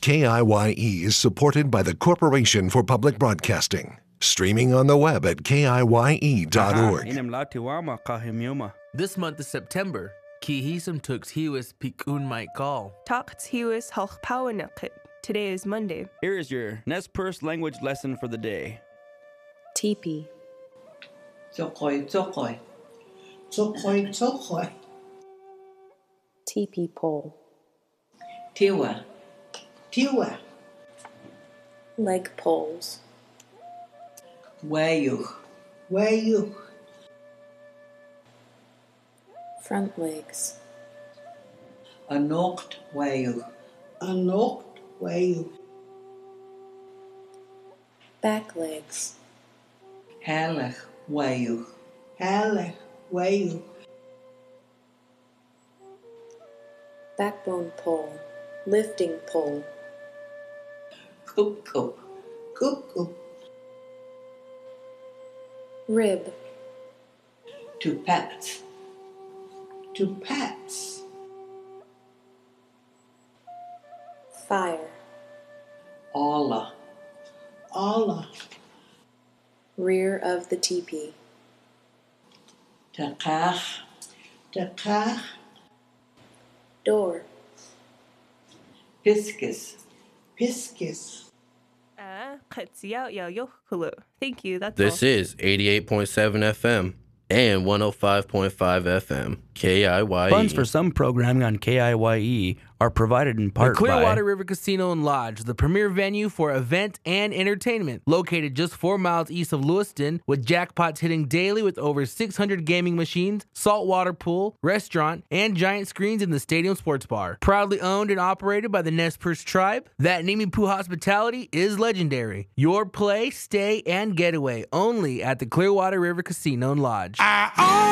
KIYE is supported by the Corporation for Public Broadcasting. Streaming on the web at KIYE.org. This month is September. Kihisam tux hiwis pikun might call. Takt hiwis halchpawanakit. Today is Monday. Here is your Nez Perce language lesson for the day. Teepee. Tsokoi, tsokoi. Tsokoi, tsokoi. Teepee pole. Tiwa. Tiwa. Leg poles. Wayuch. Wayuch. Front legs. Anocht wayuch. Anocht wayuch. Back legs. Halach wayuch. Halach wayuch. Backbone pole. Lifting pole. Coop coop. Coop coop. Rib. To pats. To pats. Fire. Allah. Allah. Rear of the teepee. Takach. Takach. Door. Piscus. Piscus. Thank you, that's This all. is 88.7 FM and 105.5 FM, KIYE. Funds for some programming on KIYE are provided in part The Clearwater by River Casino and Lodge, the premier venue for event and entertainment. Located just 4 miles east of Lewiston, with jackpots hitting daily with over 600 gaming machines, saltwater pool, restaurant, and giant screens in the stadium sports bar. Proudly owned and operated by the Nez Perce tribe, that Nimipu hospitality is legendary. Your play, stay, and getaway only at the Clearwater River Casino and Lodge.